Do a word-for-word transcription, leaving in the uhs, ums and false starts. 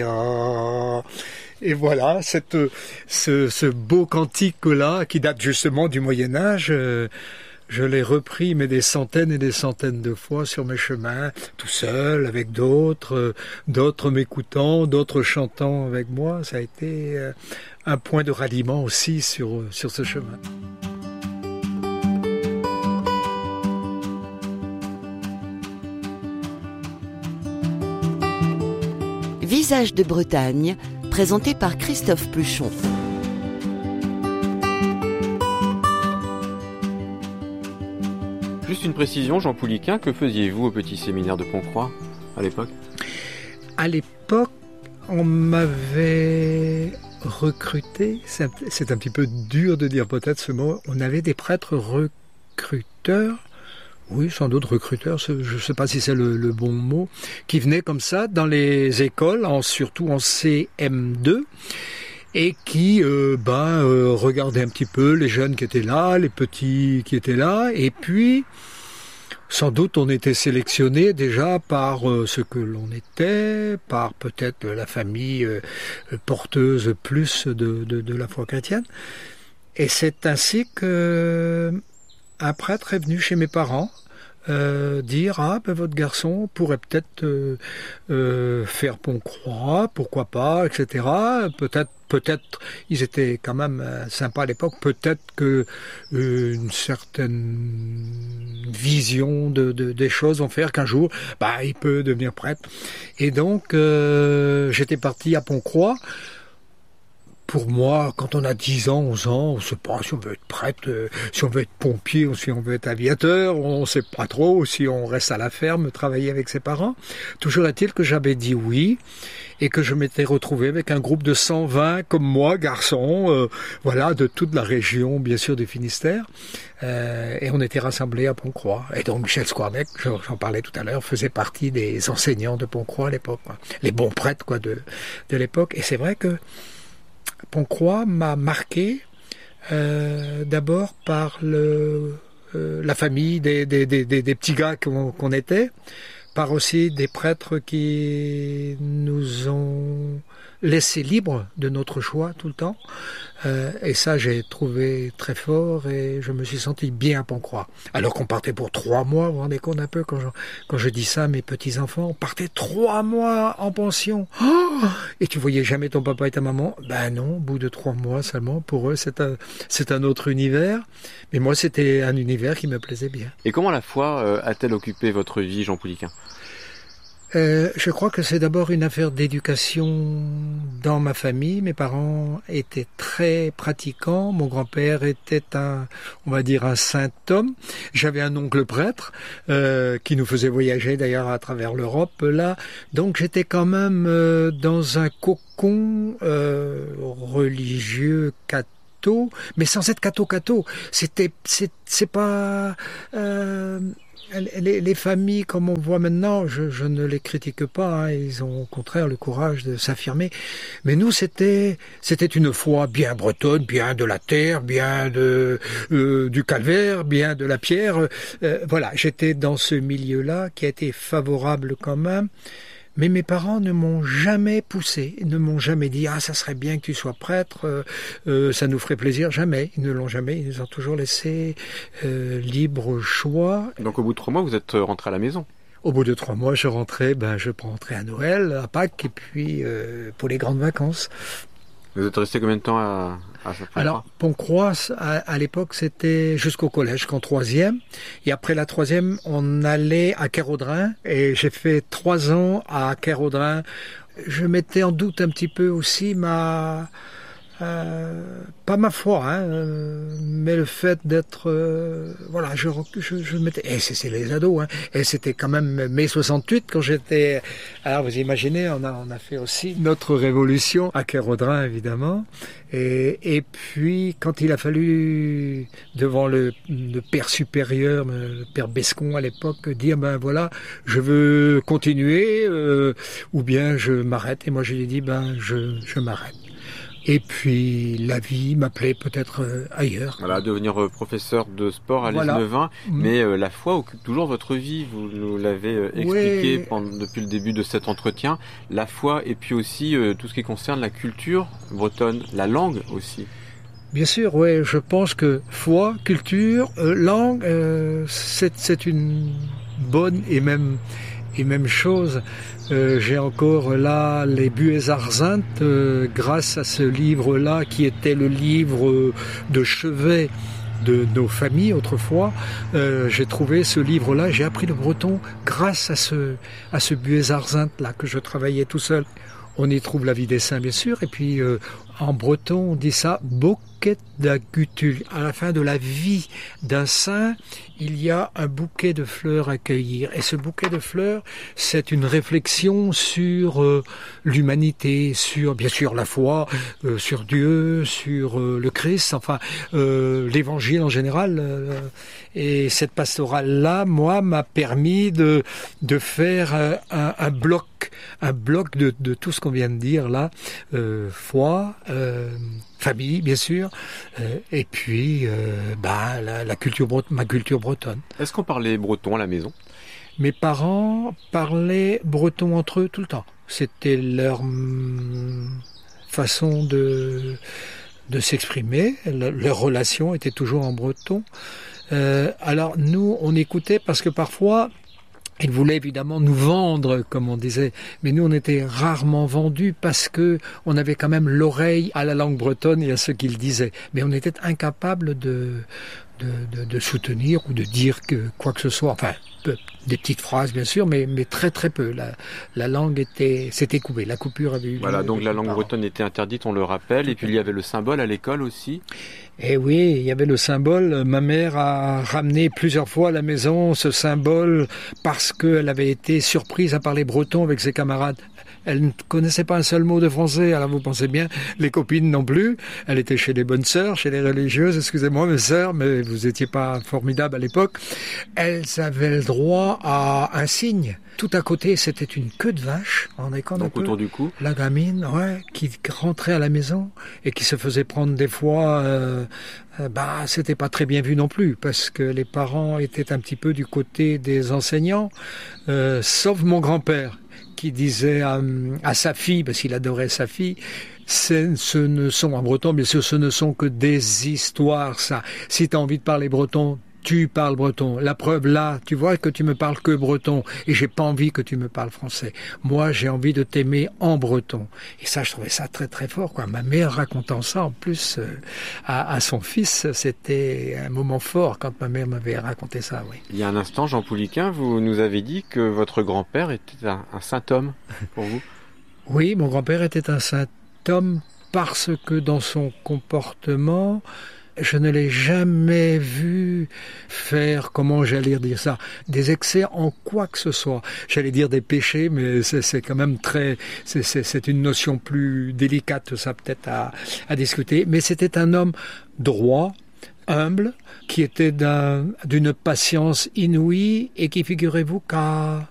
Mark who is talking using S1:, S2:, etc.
S1: Et voilà, cette, ce, ce beau cantique-là, qui date justement du Moyen-Âge, euh, je l'ai repris, mais des centaines et des centaines de fois sur mes chemins, tout seul, avec d'autres, euh, d'autres m'écoutant, d'autres chantant avec moi. Ça a été euh, un point de ralliement aussi sur, sur ce chemin.
S2: Visage de Bretagne, présenté par Christophe Pluchon.
S3: Juste une précision, Jean Pouliquen, que faisiez-vous au petit séminaire de Pontcroix à l'époque ?
S1: À l'époque, on m'avait recruté, c'est un, c'est un petit peu dur de dire peut-être ce mot, on avait des prêtres recruteurs. Oui, sans doute recruteurs, je ne sais pas si c'est le, le bon mot, qui venaient comme ça dans les écoles, en, surtout en C M deux, et qui euh, bah, euh, regardaient un petit peu les jeunes qui étaient là, les petits qui étaient là, et puis sans doute on était sélectionné déjà par euh, ce que l'on était, par peut-être la famille euh, porteuse plus de, de, de la foi chrétienne. Et c'est ainsi que un prêtre est venu chez mes parents euh, dire « Ah, ben, votre garçon pourrait peut-être euh, euh, faire Pontcroix, pourquoi pas, et cetera » Peut-être, peut-être, ils étaient quand même euh, sympas à l'époque, peut-être que euh, une certaine vision de, de, des choses vont faire qu'un jour, bah, il peut devenir prêtre. Et donc, euh, j'étais parti à Pontcroix. Pour moi, quand on a dix ans, onze ans, on ne sait pas si on veut être prêtre, euh, si on veut être pompier ou si on veut être aviateur, on ne sait pas trop, si on reste à la ferme, travailler avec ses parents. Toujours est-il que j'avais dit oui et que je m'étais retrouvé avec un groupe de cent vingt comme moi, garçons, euh, voilà, de toute la région, bien sûr, du Finistère. Euh, et on était rassemblés à Pontcroix. Et donc Michel Squarnec, j'en parlais tout à l'heure, faisait partie des enseignants de Pontcroix à l'époque, quoi. Les bons prêtres quoi, de, de l'époque. Et c'est vrai que Pontcroix m'a marqué euh, d'abord par le, euh, la famille des, des, des, des petits gars qu'on, qu'on était, par aussi des prêtres qui nous ont laissé libres de notre choix tout le temps. Euh, et ça, j'ai trouvé très fort et je me suis senti bien à Pontcroix. Alors qu'on partait pour trois mois, vous vous rendez compte un peu quand je, quand je dis ça à mes petits-enfants, on partait trois mois en pension. Oh, et tu voyais jamais ton papa et ta maman? Ben non, au bout de trois mois seulement, pour eux, c'est un, c'est un autre univers. Mais moi, c'était un univers qui me plaisait bien.
S3: Et comment la foi euh, a-t-elle occupé votre vie, Jean Pouliquen ?
S1: Euh, je crois que c'est d'abord une affaire d'éducation dans ma famille. Mes parents étaient très pratiquants. Mon grand-père était un, on va dire, un saint homme. J'avais un oncle prêtre euh, qui nous faisait voyager d'ailleurs à travers l'Europe. Là, donc j'étais quand même euh, dans un cocon euh, religieux catho, mais sans être catho-catho. C'était, c'est, c'est pas. Euh, Les, les familles, comme on voit maintenant, je, je ne les critique pas, hein, ils ont au contraire le courage de s'affirmer. Mais nous, c'était, c'était une foi bien bretonne, bien de la terre, bien de, euh, du calvaire, bien de la pierre. Euh, voilà, j'étais dans ce milieu-là qui a été favorable quand même. Mais mes parents ne m'ont jamais poussé, ne m'ont jamais dit « Ah, ça serait bien que tu sois prêtre, euh, euh, ça nous ferait plaisir ». Jamais, ils ne l'ont jamais, ils nous ont toujours laissé euh, libre choix.
S3: Donc au bout de trois mois, vous êtes rentré à la maison ?
S1: Au bout de trois mois, je rentrais, ben, je rentrais à Noël, à Pâques, et puis euh, pour les grandes vacances.
S3: Vous êtes resté combien de temps à, à Pontcroix ?
S1: Alors, Pontcroix, à, à l'époque, c'était jusqu'au collège, jusqu'en troisième. Et après la troisième, on allait à Kéraudrin. Et j'ai fait trois ans à Kéraudrin. Je mettais en doute un petit peu aussi ma... Euh, pas ma foi, hein, euh, mais le fait d'être, euh, voilà, je, je, je mettais, et c'est, c'est les ados, hein, et c'était quand même mai soixante-huit quand j'étais, alors vous imaginez, on a, on a fait aussi notre révolution à Kéraudrin évidemment, et, et puis quand il a fallu devant le, le père supérieur, le père Bescon à l'époque, dire ben voilà, je veux continuer, euh, ou bien je m'arrête, et moi je lui ai dit ben je, je m'arrête. Et puis la vie m'appelait peut-être euh, ailleurs.
S3: Voilà, devenir euh, professeur de sport à
S1: Voilà.
S3: l'Isle-Nevin,
S1: Mmh.
S3: mais euh, la foi occupe toujours votre vie, vous nous l'avez euh, expliqué
S1: Ouais.
S3: pendant, depuis le début de cet entretien. La foi et puis aussi euh, tout ce qui concerne la culture bretonne, la langue aussi.
S1: Bien sûr, ouais, je pense que foi, culture, euh, langue, euh, c'est, c'est une bonne et même, et même chose. Euh, j'ai encore là les Buezarzintes, euh, grâce à ce livre-là qui était le livre de chevet de nos familles autrefois. Euh, j'ai trouvé ce livre-là, j'ai appris le breton grâce à ce, à ce Buezarzintes-là que je travaillais tout seul. On y trouve la vie des saints, bien sûr, et puis euh, en breton, on dit ça, bouquet d'agutul. À la fin de la vie d'un saint, il y a un bouquet de fleurs à cueillir. Et ce bouquet de fleurs, c'est une réflexion sur euh, l'humanité, sur, bien sûr, la foi, euh, sur Dieu, sur euh, le Christ, enfin, euh, l'évangile en général. Euh, et cette pastorale-là, moi, m'a permis de, de faire un, un, un bloc, un bloc de, de tout ce qu'on vient de dire là, euh, foi, euh, famille, bien sûr, euh, et puis euh, bah, la, la culture bre- ma culture bretonne.
S3: Est-ce qu'on parlait breton à la maison?
S1: Mes parents parlaient breton entre eux tout le temps. C'était leur hum, façon de, de s'exprimer. Le, leur relation était toujours en breton. Euh, alors nous, on écoutait parce que parfois, ils voulaient évidemment nous vendre, comme on disait, mais nous on était rarement vendus parce que on avait quand même l'oreille à la langue bretonne et à ce qu'ils disaient. Mais on était incapable de, de, de, de soutenir ou de dire que quoi que ce soit. Enfin, peu, des petites phrases bien sûr, mais, mais très très peu. La, la langue était, s'était coupée, la coupure avait eu lieu.
S3: Voilà, donc la langue
S1: parents.
S3: bretonne était interdite, on le rappelle, et puis il y avait le symbole à l'école aussi.
S1: Eh oui, il y avait le symbole. Ma mère a ramené plusieurs fois à la maison ce symbole parce qu'elle avait été surprise à parler breton avec ses camarades. Elle ne connaissait pas un seul mot de français, alors vous pensez bien, les copines non plus. Elle était chez les bonnes sœurs, chez les religieuses, excusez-moi mes sœurs, mais vous étiez pas formidables à l'époque. Elles avaient le droit à un signe. Tout à côté, c'était une queue de vache, on est
S3: Donc autour du cou.
S1: La gamine, ouais, qui rentrait à la maison et qui se faisait prendre des fois, euh, euh, bah, c'était pas très bien vu non plus, parce que les parents étaient un petit peu du côté des enseignants, euh, sauf mon grand-père, qui disait à, à sa fille, parce qu'il adorait sa fille, ce ne sont, en breton, bien sûr, ce ne sont que des histoires, ça. Si tu as envie de parler breton, tu parles breton. La preuve là, tu vois que tu me parles que breton et j'ai pas envie que tu me parles français. Moi, j'ai envie de t'aimer en breton. Et ça, je trouvais ça très très fort, quoi. Ma mère racontant ça, en plus, euh, à, à son fils, c'était un moment fort quand ma mère m'avait raconté ça, oui.
S3: Il y a un instant, Jean Pouliquin, vous nous avez dit que votre grand-père était un, un saint homme pour vous.
S1: Oui, mon grand-père était un saint homme parce que dans son comportement, je ne l'ai jamais vu faire, comment j'allais dire ça, des excès en quoi que ce soit. J'allais dire des péchés, mais c'est, c'est quand même très, c'est, c'est, c'est une notion plus délicate, ça peut-être à, à discuter. Mais c'était un homme droit, humble, qui était d'un, d'une patience inouïe et qui, figurez-vous, qu'à